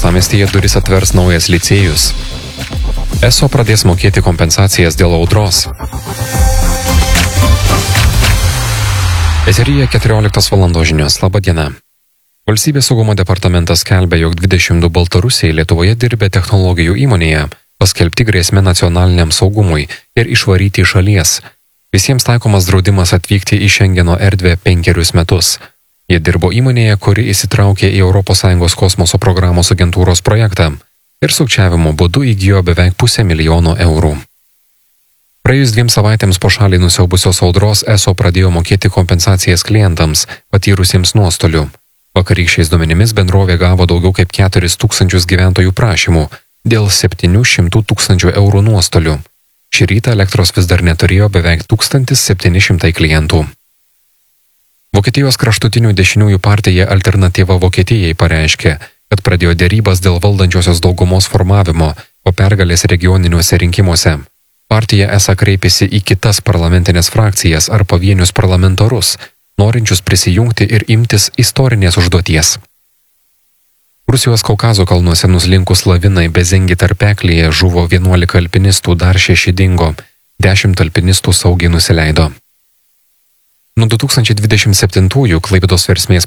Uostamiestyje duris atvers naujas licėjus. ESO pradės mokėti kompensacijas dėl audros. Eteryje 14 valandos žinios. Labą dieną. Valstybės saugumo departamentas skelbia, jog 22 baltarusiai Lietuvoje dirbę technologijų įmonėje paskelbti grėsmę nacionaliniam saugumui ir išvaryti iš šalies. Visiems taikomas draudimas atvykti į Šengeno erdvę 5 metus. Jie dirbo įmonėje, kuri įsitraukė į ES kosmoso programos agentūros projektą ir sukčiavimo būdu įgijo beveik 500 000 eurų. Praėjus 2 savaitėms po šalį nusiaubusios audros ESO pradėjo mokėti kompensacijas klientams, patyrusiems nuostolių. Vakarykščiais duomenimis bendrovė gavo daugiau kaip 4 000 gyventojų prašymų dėl 700 000 eurų nuostolių. Šį rytą elektros vis dar neturėjo beveik 1700 klientų. Vokietijos kraštutinių dešiniųjų partija Alternatyva Vokietijai pareiškė, kad pradėjo derybas dėl valdančiosios daugumos formavimo po pergalės regioniniuose rinkimuose. Partija esą kreipėsi į kitas parlamentinės frakcijas ar pavienius parlamentarus, norinčius prisijungti ir imtis istorinės užduoties. Rusijos Kaukazo kalnuose nuslinkus lavinai Bezengi tarpeklyje žuvo 11 alpinistų, dar 6 dingo, 10 alpinistų saugiai nusileido. Nuo 2027-ųjų Klaipėdos versmės